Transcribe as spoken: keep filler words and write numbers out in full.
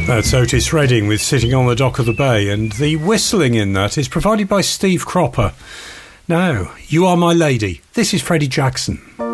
That's Otis Redding with Sitting on the Dock of the Bay, and the whistling in that is provided by Steve Cropper. Now, You Are My Lady. This is Freddie Jackson.